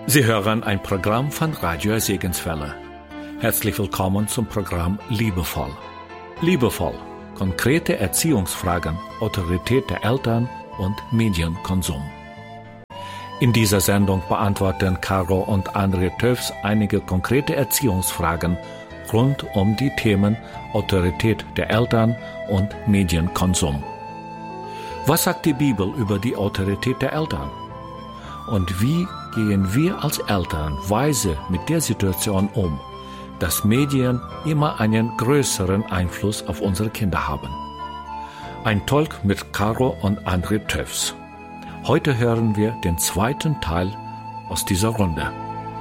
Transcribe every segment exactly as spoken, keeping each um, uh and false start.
Sie hören ein Programm von Radio Segenswelle. Herzlich willkommen zum Programm Liebevoll. Liebevoll. Konkrete Erziehungsfragen, Autorität der Eltern und Medienkonsum. In dieser Sendung beantworten Caro und André Töfs einige konkrete Erziehungsfragen rund um die Themen Autorität der Eltern und Medienkonsum. Was sagt die Bibel über die Autorität der Eltern? Und wie gehen wir als Eltern weise mit der Situation um, dass Medien immer einen größeren Einfluss auf unsere Kinder haben? Ein Talk mit Caro und André Töfs. Heute hören wir den zweiten Teil aus dieser Runde.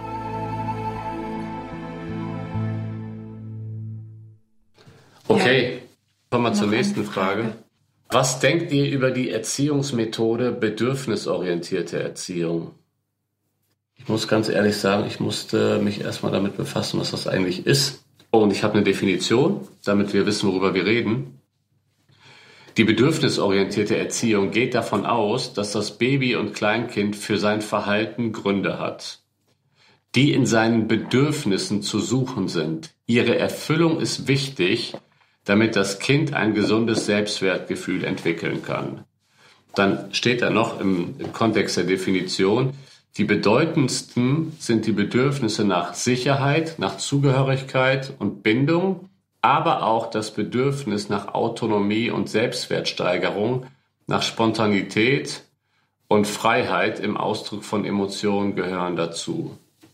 Okay, kommen wir zur nächsten Frage. Was denkt ihr über die Erziehungsmethode bedürfnisorientierte Erziehung? Ich muss ganz ehrlich sagen, ich musste mich erstmal damit befassen, was das eigentlich ist. Und ich habe eine Definition, damit wir wissen, worüber wir reden. Die bedürfnisorientierte Erziehung geht davon aus, dass das Baby und Kleinkind für sein Verhalten Gründe hat, die in seinen Bedürfnissen zu suchen sind. Ihre Erfüllung ist wichtig, damit das Kind ein gesundes Selbstwertgefühl entwickeln kann. Dann steht da noch im, im Kontext der Definition, die bedeutendsten sind die Bedürfnisse nach Sicherheit, nach Zugehörigkeit und Bindung, aber auch das Bedürfnis nach Autonomie und Selbstwertsteigerung, nach Spontanität und Freiheit im Ausdruck von Emotionen gehören dazu.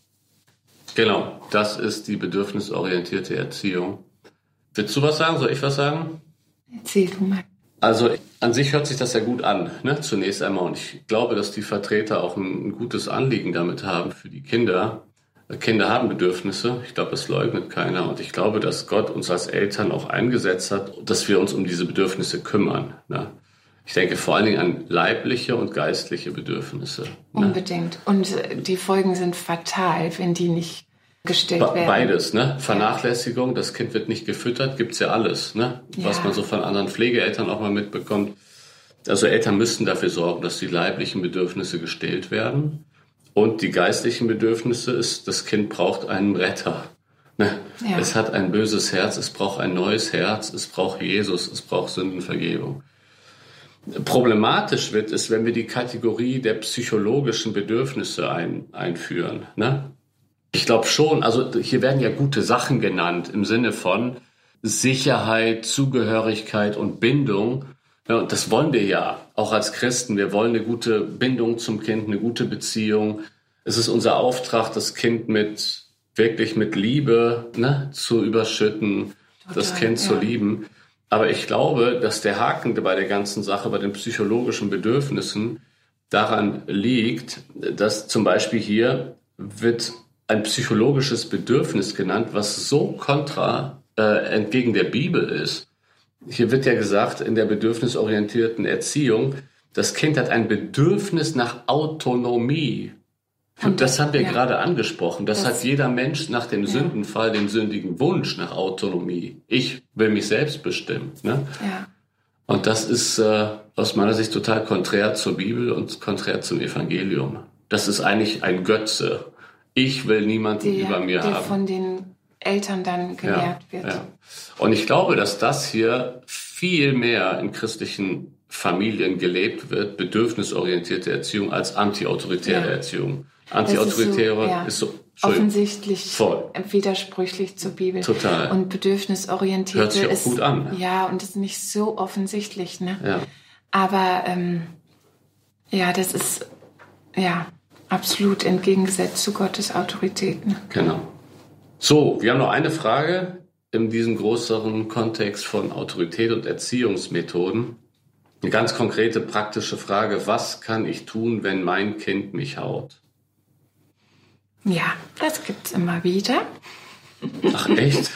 Genau, das ist die bedürfnisorientierte Erziehung. Willst du was sagen? Soll ich was sagen? Erzähl du mal. Also an sich hört sich das ja gut an, ne? Zunächst einmal. Und ich glaube, dass die Vertreter auch ein, ein gutes Anliegen damit haben für die Kinder. Kinder haben Bedürfnisse. Ich glaube, das leugnet keiner. Und ich glaube, dass Gott uns als Eltern auch eingesetzt hat, dass wir uns um diese Bedürfnisse kümmern. Ne? Ich denke vor allen Dingen an leibliche und geistliche Bedürfnisse. Ne? Unbedingt. Und die Folgen sind fatal, wenn die nicht gestellt werden. Beides, ne? Vernachlässigung, das Kind wird nicht gefüttert, gibt's ja alles, ne? Was ja. man so von anderen Pflegeeltern auch mal mitbekommt. Also Eltern müssten dafür sorgen, dass die leiblichen Bedürfnisse gestillt werden. Und die geistlichen Bedürfnisse ist, das Kind braucht einen Retter. Ne? Ja. Es hat ein böses Herz, es braucht ein neues Herz, es braucht Jesus, es braucht Sündenvergebung. Problematisch wird es, wenn wir die Kategorie der psychologischen Bedürfnisse ein, einführen, ne? Ich glaube schon, also hier werden ja gute Sachen genannt im Sinne von Sicherheit, Zugehörigkeit und Bindung. Ja, und das wollen wir ja, auch als Christen. Wir wollen eine gute Bindung zum Kind, eine gute Beziehung. Es ist unser Auftrag, das Kind mit wirklich mit Liebe, ne, zu überschütten, Total, das Kind ja. zu lieben. Aber ich glaube, dass der Haken bei der ganzen Sache, bei den psychologischen Bedürfnissen daran liegt, dass zum Beispiel hier wird ein psychologisches Bedürfnis genannt, was so kontra äh, entgegen der Bibel ist. Hier wird ja gesagt, in der bedürfnisorientierten Erziehung, das Kind hat ein Bedürfnis nach Autonomie. Und, Und das haben wir ja. gerade angesprochen. Das, das hat jeder Mensch nach dem ja. Sündenfall, den sündigen Wunsch nach Autonomie. Ich will mich selbst bestimmen. Ne? Ja. Und das ist äh, aus meiner Sicht total konträr zur Bibel und konträr zum Evangelium. Das ist eigentlich ein Götze. Ich will niemanden die, über mir die haben. Die von den Eltern dann gelehrt ja, wird. Ja. Und ich glaube, dass das hier viel mehr in christlichen Familien gelebt wird, bedürfnisorientierte Erziehung, als antiautoritäre ja. Erziehung. Antiautoritäre ist so, ist so offensichtlich voll. widersprüchlich zur Bibel. Total. Und bedürfnisorientierte hört sich auch ist gut an. Ne? Ja, und ist nicht so offensichtlich. Ne? Ja. Aber ähm, ja, das ist ja absolut entgegengesetzt zu Gottes Autorität. Ne? Genau. So, wir haben noch eine Frage in diesem größeren Kontext von Autorität und Erziehungsmethoden. Eine ganz konkrete, praktische Frage. Was kann ich tun, wenn mein Kind mich haut? Ja, das gibt's immer wieder. Ach, echt?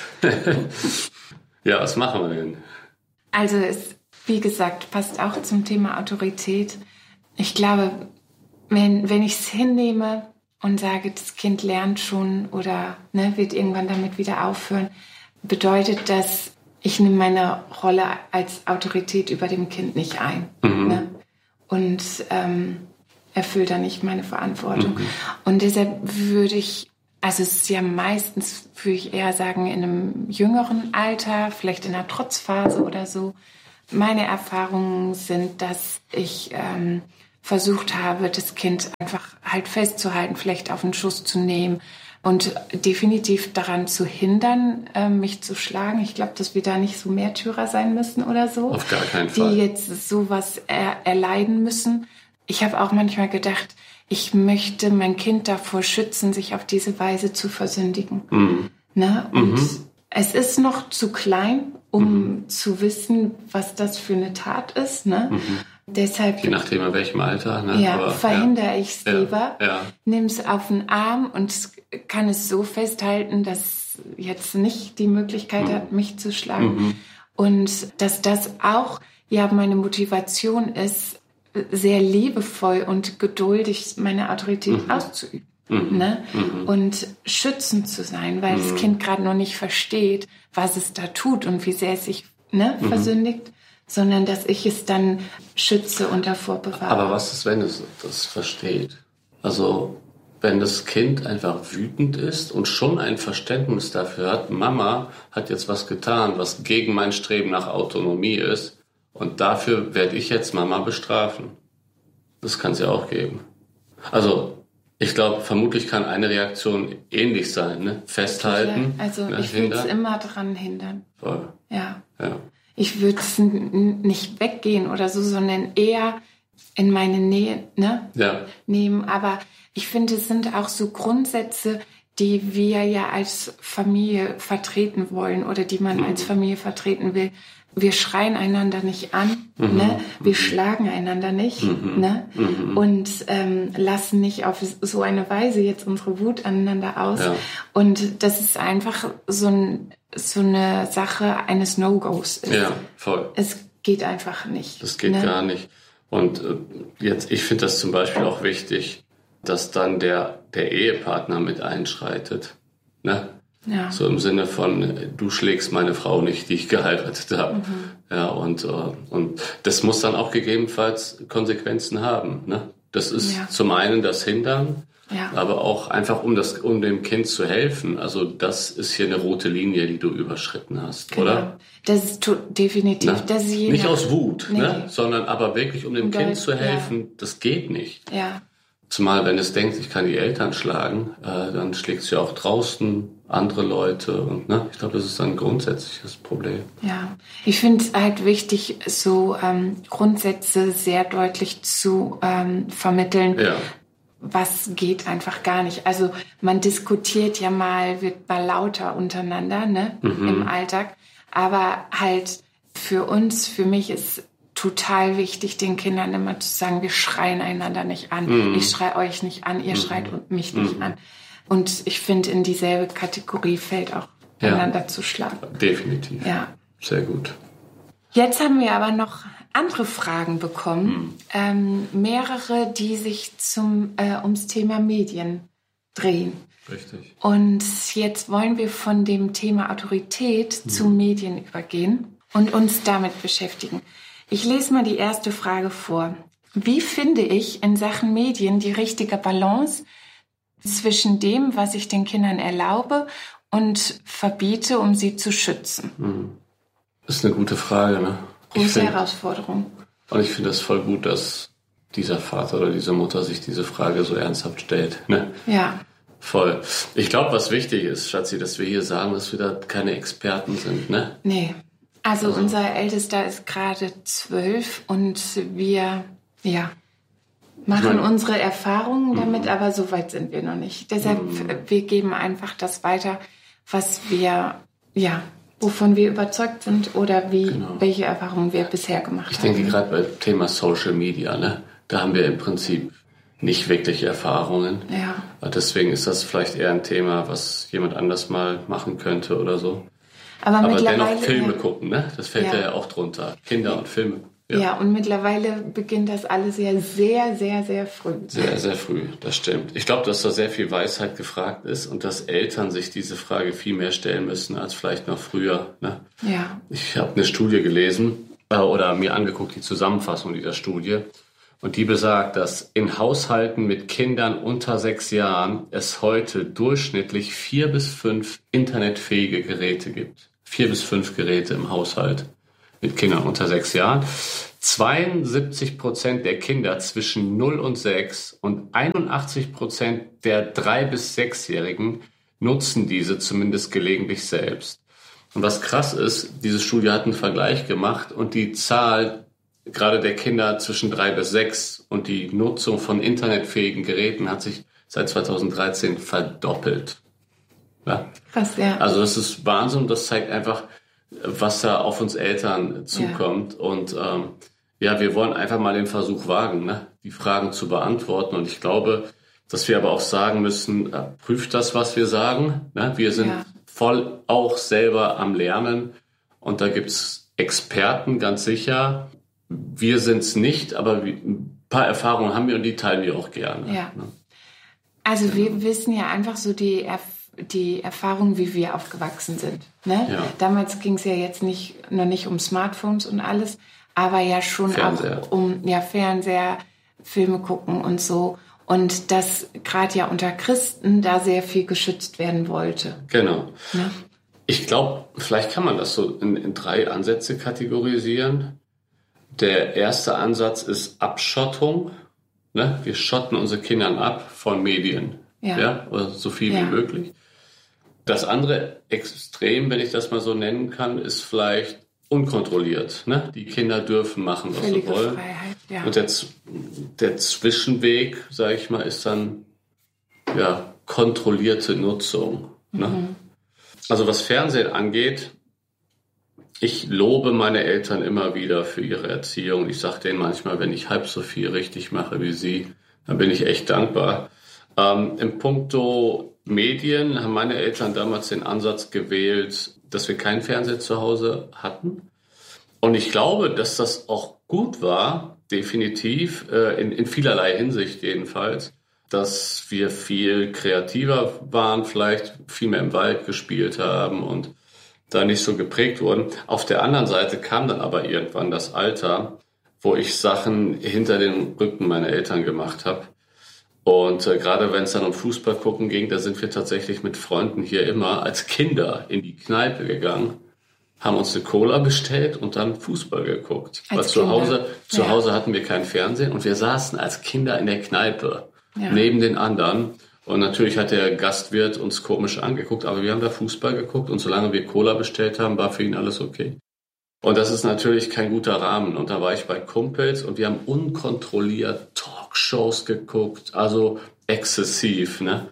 Ja, was machen wir denn? Also es, wie gesagt, passt auch zum Thema Autorität. Ich glaube, wenn, wenn ich es hinnehme und sage, das Kind lernt schon oder ne, wird irgendwann damit wieder aufhören, bedeutet das, ich nehme meine Rolle als Autorität über dem Kind nicht ein. Mhm. Ne? Und ähm, erfüllt er nicht meine Verantwortung. Mhm. Und deshalb würde ich, also es ist ja meistens, würde ich eher sagen, in einem jüngeren Alter, vielleicht in einer Trotzphase oder so. Meine Erfahrungen sind, dass ich ähm, versucht habe, das Kind einfach halt festzuhalten, vielleicht auf den Schuss zu nehmen und definitiv daran zu hindern, äh, mich zu schlagen. Ich glaube, dass wir da nicht so Märtyrer sein müssen oder so. Auf gar keinen Fall. Die jetzt sowas er- erleiden müssen. Ich habe auch manchmal gedacht, ich möchte mein Kind davor schützen, sich auf diese Weise zu versündigen. Mhm. Ne? Und Mhm. es ist noch zu klein, um Mhm. zu wissen, was das für eine Tat ist. Ne? Mhm. Deshalb Je nachdem, in welchem Alter. Ne? ja, Aber, verhindere ja. ich es Ja, lieber, ja. nimm es auf den Arm und kann es so festhalten, dass jetzt nicht die Möglichkeit Mhm. hat, mich zu schlagen. Mhm. Und dass das auch ja meine Motivation ist, sehr liebevoll und geduldig meine Autorität Mhm. auszuüben. Mhm. Ne? Mhm. Und schützend zu sein, weil Mhm. das Kind gerade noch nicht versteht, was es da tut und wie sehr es sich ne, Mhm. versündigt, sondern dass ich es dann schütze und davor bewahre. Aber was ist, wenn es das versteht? Also, wenn das Kind einfach wütend ist und schon ein Verständnis dafür hat, Mama hat jetzt was getan, was gegen mein Streben nach Autonomie ist, und dafür werde ich jetzt Mama bestrafen. Das kann es ja auch geben. Also, ich glaube, vermutlich kann eine Reaktion ähnlich sein, ne? Festhalten. Ja, also ne? ich würde es Hindern. immer dran hindern. Voll. Ja. Ja. Ich würde es n- nicht weggehen oder so, sondern eher in meine Nähe ne, Ja. nehmen. Aber ich finde, es sind auch so Grundsätze, die wir ja als Familie vertreten wollen oder die man Mhm. als Familie vertreten will. Wir schreien einander nicht an, Mhm. ne? Wir Mhm. schlagen einander nicht, Mhm. ne? Mhm. Und ähm, lassen nicht auf so eine Weise jetzt unsere Wut aneinander aus. Ja. Und das ist einfach so, ein, so eine Sache eines No-Gos. Ist. Ja, voll. Es geht einfach nicht. Das geht ne? gar nicht. Und äh, jetzt, ich finde das zum Beispiel auch wichtig, dass dann der, der Ehepartner mit einschreitet. Ne? Ja. So im Sinne von, du schlägst meine Frau nicht, die ich geheiratet habe. Mhm. Ja, und, äh, und das muss dann auch gegebenenfalls Konsequenzen haben. Ne? Das ist Ja. zum einen das Hindern, Ja. aber auch einfach, um, das, um dem Kind zu helfen. Also das ist hier eine rote Linie, die du überschritten hast, Genau. oder? Das ist to- definitiv. Na, Das ist je nicht nach- aus Wut, Nee. ne? Sondern aber wirklich, um dem Um Kind damit- zu helfen, das geht nicht. Ja. Zumal, wenn es denkt, ich kann die Eltern schlagen, äh, dann schlägt es ja auch draußen andere Leute. Und ne, ich glaube, das ist ein grundsätzliches Problem. Ja, ich finde es halt wichtig, so ähm, Grundsätze sehr deutlich zu ähm, vermitteln. Ja. Was geht einfach gar nicht. Also man diskutiert ja mal, wird mal lauter untereinander, ne, Mhm. im Alltag. Aber halt für uns, für mich ist total wichtig, den Kindern immer zu sagen, wir schreien einander nicht an. Mhm. Ich schreie euch nicht an, ihr Mhm. schreit mich nicht Mhm. an. Und ich finde, in dieselbe Kategorie fällt auch Ja. einander zu schlagen. Definitiv. Ja. Sehr gut. Jetzt haben wir aber noch andere Fragen bekommen. Mhm. Ähm, mehrere, die sich zum, äh, ums Thema Medien drehen. Richtig. Und jetzt wollen wir von dem Thema Autorität Mhm. zu Medien übergehen und uns damit beschäftigen. Ich lese mal die erste Frage vor. Wie finde ich in Sachen Medien die richtige Balance zwischen dem, was ich den Kindern erlaube und verbiete, um sie zu schützen? Mhm. Das ist eine gute Frage, ne? Ich Große find- Herausforderung. Und ich finde es voll gut, dass dieser Vater oder diese Mutter sich diese Frage so ernsthaft stellt. Ne? Ja. Voll. Ich glaube, was wichtig ist, Schatzi, dass wir hier sagen, dass wir da keine Experten sind. Ne? Nee. Also unser Ältester ist gerade zwölf und wir, ja, machen Ich mein- unsere Erfahrungen damit, aber so weit sind wir noch nicht. Deshalb, wir geben einfach das weiter, was wir, ja, wovon wir überzeugt sind oder wie, Genau. welche Erfahrungen wir bisher gemacht Ich haben. denke gerade beim Thema Social Media, ne? Da haben wir im Prinzip nicht wirklich Erfahrungen. Ja. Deswegen ist das vielleicht eher ein Thema, was jemand anders mal machen könnte oder so. Aber, Aber mittlerweile, dennoch Filme ja, gucken, ne? Das fällt Ja. ja, ja auch drunter. Kinder und Filme. ja, und mittlerweile beginnt das alles ja sehr, sehr, sehr früh. Sehr, sehr früh, das stimmt. Ich glaube, dass da sehr viel Weisheit gefragt ist und dass Eltern sich diese Frage viel mehr stellen müssen als vielleicht noch früher. Ne? Ja. Ich habe eine Studie gelesen äh, oder mir angeguckt, die Zusammenfassung dieser Studie. Und die besagt, dass in Haushalten mit Kindern unter sechs Jahren es heute durchschnittlich vier bis fünf internetfähige Geräte gibt. Vier bis fünf Geräte im Haushalt mit Kindern unter sechs Jahren. zweiundsiebzig Prozent der Kinder zwischen null und sechs und einundachtzig Prozent der drei- bis sechsjährigen nutzen diese zumindest gelegentlich selbst. Und was krass ist, diese Studie hat einen Vergleich gemacht und die Zahl gerade der Kinder zwischen drei bis sechs und die Nutzung von internetfähigen Geräten hat sich seit zweitausenddreizehn verdoppelt. Ja? Krass, ja. Also das ist Wahnsinn. Das zeigt einfach, was da auf uns Eltern zukommt. Ja. Und ähm, ja, wir wollen einfach mal den Versuch wagen, ne? Die Fragen zu beantworten. Und ich glaube, dass wir aber auch sagen müssen, äh, prüft das, was wir sagen. Ne? Wir sind ja. voll auch selber am Lernen. Und da gibt's Experten, ganz sicher. Wir sind's nicht, aber ein paar Erfahrungen haben wir und die teilen wir auch gerne. Ja. Ne? Also ja. wir wissen ja einfach so die Erfahrungen, die Erfahrung, wie wir aufgewachsen sind. Ne? Ja. Damals ging es ja jetzt nicht noch nicht um Smartphones und alles, aber ja schon Fernseher. auch um ja Fernseher, Filme gucken und so. Und dass gerade ja unter Christen da sehr viel geschützt werden wollte. Genau. Ne? Ich glaube, vielleicht kann man das so in, in drei Ansätze kategorisieren. Der erste Ansatz ist Abschottung. Ne? Wir schotten unsere Kinder ab von Medien. Ja. Ja? Oder so viel ja. wie möglich. Das andere Extrem, wenn ich das mal so nennen kann, ist vielleicht unkontrolliert. Ne? Die Kinder dürfen machen, was Völlige sie wollen. Freiheit, ja. Und der, der Zwischenweg, sage ich mal, ist dann ja kontrollierte Nutzung. Ne? Mhm. Also was Fernsehen angeht, ich lobe meine Eltern immer wieder für ihre Erziehung. Ich sage denen manchmal, wenn ich halb so viel richtig mache wie sie, dann bin ich echt dankbar. Ähm, Im Punkto Medien haben meine Eltern damals den Ansatz gewählt, dass wir keinen Fernseher zu Hause hatten. Und ich glaube, dass das auch gut war, definitiv, äh, in, in vielerlei Hinsicht jedenfalls, dass wir viel kreativer waren, vielleicht viel mehr im Wald gespielt haben und da nicht so geprägt wurden. Auf der anderen Seite kam dann aber irgendwann das Alter, wo ich Sachen hinter den Rücken meiner Eltern gemacht habe. Und äh, gerade wenn es dann um Fußball gucken ging, da sind wir tatsächlich mit Freunden hier immer als Kinder in die Kneipe gegangen, haben uns eine Cola bestellt und dann Fußball geguckt. Als Weil zu Hause, zu ja. Hause hatten wir kein Fernsehen und wir saßen als Kinder in der Kneipe ja. neben den anderen. Und natürlich hat der Gastwirt uns komisch angeguckt, aber wir haben da Fußball geguckt und solange wir Cola bestellt haben, war für ihn alles okay. Und das ist natürlich kein guter Rahmen. Und da war ich bei Kumpels und wir haben unkontrolliert Talkshows geguckt, also exzessiv, ne?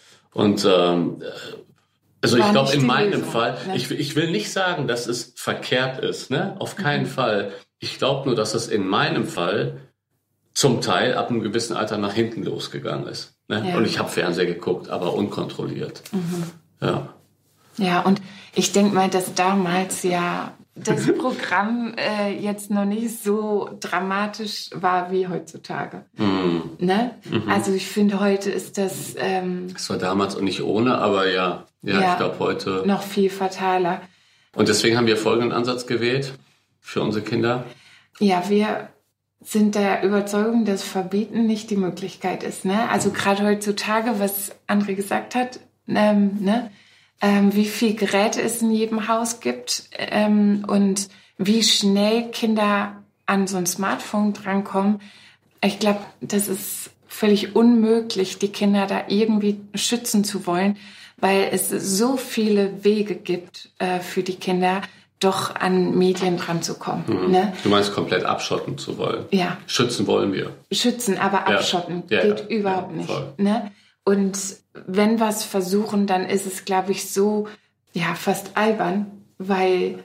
Und ähm, also ich glaube in meinem Lösung, Fall, ne? ich, ich will nicht sagen, dass es verkehrt ist, ne? Auf keinen mhm. Fall. Ich glaube nur, dass es in meinem Fall zum Teil ab einem gewissen Alter nach hinten losgegangen ist. Ne? Ja. Und ich habe Fernseher geguckt, aber unkontrolliert. Mhm. Ja. Ja, und ich denke mal, dass damals ja das Programm äh, jetzt noch nicht so dramatisch war wie heutzutage. Mhm. Ne? Mhm. Also ich finde, heute ist das... Ähm, das war damals auch nicht ohne, aber ja, ja, ja ich glaube heute... noch viel fataler. Und deswegen haben wir folgenden Ansatz gewählt für unsere Kinder. Ja, wir sind der Überzeugung, dass Verbieten nicht die Möglichkeit ist. Ne? Also gerade heutzutage, was André gesagt hat, ähm, ne? Ähm, wie viel Geräte es in jedem Haus gibt ähm, und wie schnell Kinder an so ein Smartphone drankommen. Ich glaube, das ist völlig unmöglich, die Kinder da irgendwie schützen zu wollen, weil es so viele Wege gibt äh, für die Kinder, doch an Medien dran zu kommen. Mhm. Ne? Du meinst, komplett abschotten zu wollen? Ja. Schützen wollen wir. Schützen, aber abschotten ja. geht ja, überhaupt ja, nicht. Ne? Und wenn wir es versuchen, dann ist es, glaube ich, so ja fast albern, weil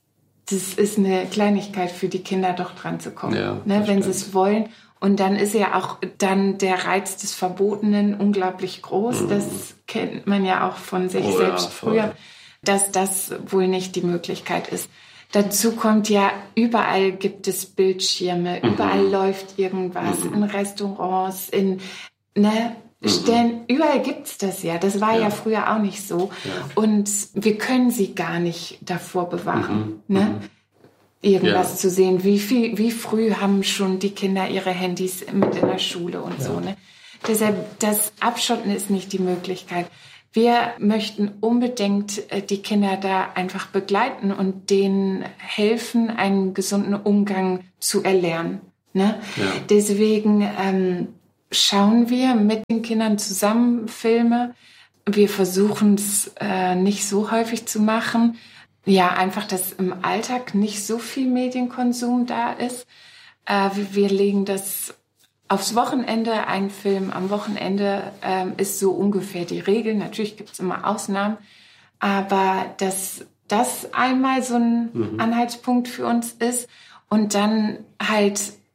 das ist eine Kleinigkeit für die Kinder, doch dran zu kommen, ja, ne, wenn sie es wollen. Und dann ist ja auch dann der Reiz des Verbotenen unglaublich groß. Mhm. Das kennt man ja auch von sich oh, selbst ja, früher, dass das wohl nicht die Möglichkeit ist. Dazu kommt ja, überall gibt es Bildschirme, mhm. überall läuft irgendwas, mhm. in Restaurants, in ne, Stellen, überall gibt's das ja. Das war ja, ja früher auch nicht so. Ja. Und wir können sie gar nicht davor bewahren. Mhm. Ne? irgendwas ja. zu sehen. Wie viel, wie früh haben schon die Kinder ihre Handys mit in der Schule und ja. so, ne? Deshalb, das Abschotten ist nicht die Möglichkeit. Wir möchten unbedingt die Kinder da einfach begleiten und denen helfen, einen gesunden Umgang zu erlernen. Ne? Ja. Deswegen ähm, schauen wir mit den Kindern zusammen Filme. Wir versuchen es äh, nicht so häufig zu machen. Ja, einfach, dass im Alltag nicht so viel Medienkonsum da ist. Äh, wir legen das aufs Wochenende, ein Film am Wochenende ähm, ist so ungefähr die Regel. Natürlich gibt es immer Ausnahmen, aber dass das einmal so ein mhm. Anhaltspunkt für uns ist und dann halt,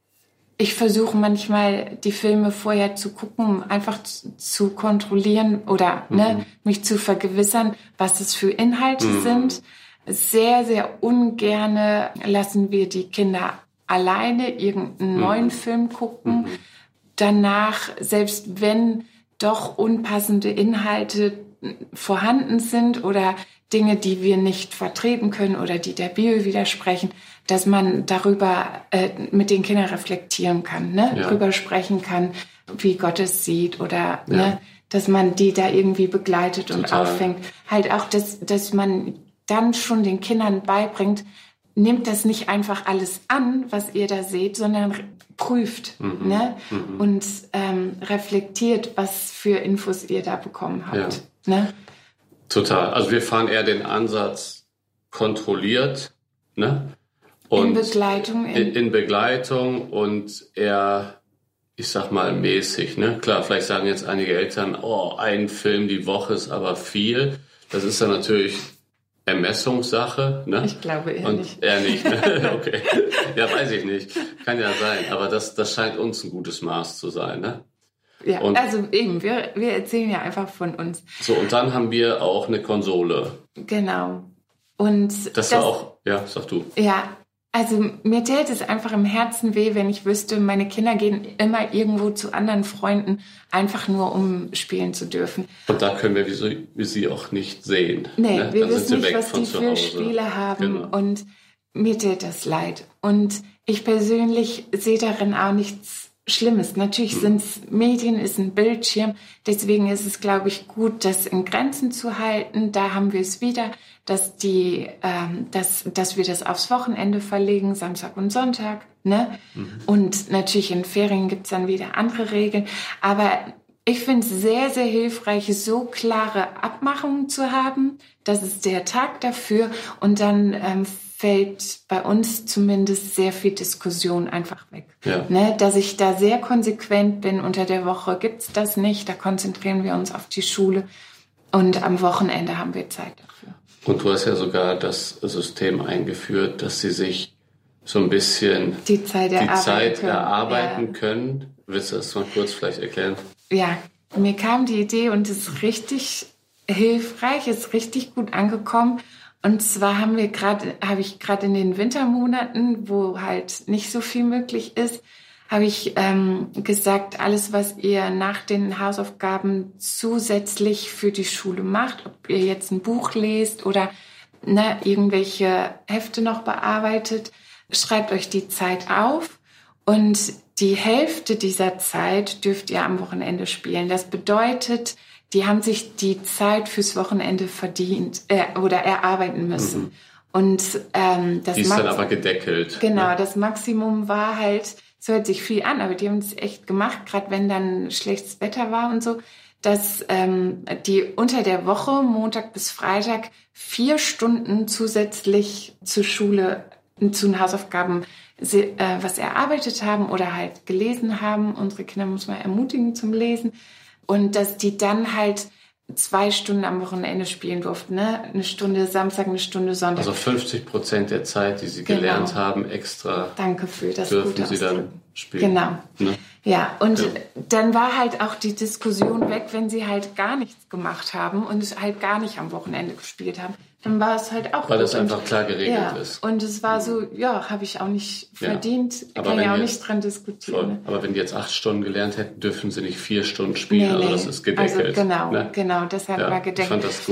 ich versuche manchmal die Filme vorher zu gucken, um einfach zu, zu kontrollieren oder mhm. ne, mich zu vergewissern, was es für Inhalte mhm. sind. Sehr, sehr ungerne lassen wir die Kinder alleine irgendeinen mhm. neuen Film gucken. Mhm. Danach, selbst wenn doch unpassende Inhalte vorhanden sind oder Dinge, die wir nicht vertreten können oder die der Bibel widersprechen, dass man darüber äh, mit den Kindern reflektieren kann, ne? Ja. Darüber sprechen kann, wie Gott es sieht oder ja. ne? Dass man die da irgendwie begleitet Total. Und auffängt. Halt auch, dass, dass man dann schon den Kindern beibringt, nehmt das nicht einfach alles an, was ihr da seht, sondern prüft mhm. ne? Mhm. und ähm, reflektiert, was für Infos ihr da bekommen habt. Ja. Ne? Total. Also wir fahren eher den Ansatz kontrolliert, ne? Und in Begleitung. In, in Begleitung und eher, ich sag mal, mäßig. Ne? Klar, vielleicht sagen jetzt einige Eltern, oh, ein Film die Woche ist aber viel. Das ist dann natürlich Ermessungssache, ne? Ich glaube eher und nicht. Eher nicht, ne? Okay. Ja, weiß ich nicht. Kann ja sein. Aber das, das scheint uns ein gutes Maß zu sein, ne? Ja, und also eben, wir, wir erzählen ja einfach von uns. So, und dann haben wir auch eine Konsole. Genau. Und das, das war auch, ja, sag du. Ja, also mir täte es einfach im Herzen weh, wenn ich wüsste, meine Kinder gehen immer irgendwo zu anderen Freunden, einfach nur um spielen zu dürfen. Und da können wir wie sie, wie sie auch nicht sehen. Nee, ne? wir Dann wissen nicht, was die für Hause. Spiele haben. Genau. Und mir tät das leid. Und ich persönlich sehe darin auch nichts Schlimmes. Natürlich hm. sind's Medien, ist ein Bildschirm. Deswegen ist es, glaube ich, gut, das in Grenzen zu halten. Da haben wir es wieder, dass die, ähm, dass, dass wir das aufs Wochenende verlegen, Samstag und Sonntag, ne? Mhm. Und natürlich in Ferien gibt's dann wieder andere Regeln. Aber ich finde es sehr, sehr hilfreich, so klare Abmachungen zu haben. Das ist der Tag dafür. Und dann ähm, fällt bei uns zumindest sehr viel Diskussion einfach weg. Ja. Ne? Dass ich da sehr konsequent bin. Unter der Woche gibt's das nicht. Da konzentrieren wir uns auf die Schule. Und am Wochenende haben wir Zeit dafür. Und du hast ja sogar das System eingeführt, dass sie sich so ein bisschen die Zeit erarbeiten, die Zeit können. erarbeiten Ja. können. Willst du das mal kurz vielleicht erklären? Ja, mir kam die Idee und es ist richtig hilfreich, ist richtig gut angekommen. Und zwar haben wir gerade, habe ich gerade in den Wintermonaten, wo halt nicht so viel möglich ist, habe ich ähm, gesagt, alles, was ihr nach den Hausaufgaben zusätzlich für die Schule macht, ob ihr jetzt ein Buch lest oder ne, irgendwelche Hefte noch bearbeitet, schreibt euch die Zeit auf und die Hälfte dieser Zeit dürft ihr am Wochenende spielen. Das bedeutet, die haben sich die Zeit fürs Wochenende verdient äh, oder erarbeiten müssen. Mhm. Und ähm, das die ist Max- dann aber gedeckelt. Genau, ne? Das Maximum war halt, es hört sich viel an, aber die haben es echt gemacht, gerade wenn dann schlechtes Wetter war und so, dass ähm, die unter der Woche, Montag bis Freitag, vier Stunden zusätzlich zur Schule, zu den Hausaufgaben äh, was erarbeitet haben oder halt gelesen haben. Unsere Kinder muss man ermutigen zum Lesen. Und dass die dann halt zwei Stunden am Wochenende spielen durften, ne? Eine Stunde Samstag, eine Stunde Sonntag. Also fünfzig Prozent der Zeit, die sie genau. gelernt haben, extra. Danke für das dürfen gute sie dann spielen. Genau. Ne? Ja, und ja. dann war halt auch die Diskussion weg, wenn sie halt gar nichts gemacht haben und halt gar nicht am Wochenende gespielt haben. Dann war es halt auch Weil gut. das einfach klar geregelt ja, ist. Und es war so, ja, habe ich auch nicht verdient, ja. Aber kann ja auch jetzt, nicht dran diskutieren. Ne? Aber wenn die jetzt acht Stunden gelernt hätten, dürfen sie nicht vier Stunden spielen. Nee, also nee. das ist gedeckelt. Also genau, ne? genau, deshalb ja, war gedeckelt. Ich fand das gut.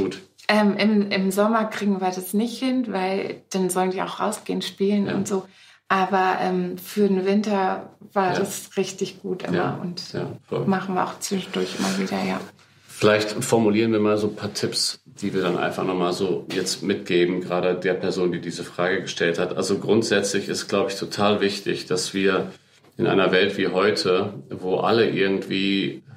Ähm, im, Im Sommer kriegen wir das nicht hin, weil dann sollen die auch rausgehen, spielen ja. und so. Aber ähm, für den Winter war ja. das richtig gut immer ja. und ja, machen wir auch zwischendurch immer wieder, ja. Vielleicht formulieren wir mal so ein paar Tipps, die wir dann einfach nochmal so jetzt mitgeben, gerade der Person, die diese Frage gestellt hat. Also grundsätzlich ist, glaube ich, total wichtig, dass wir in einer Welt wie heute, wo alle irgendwie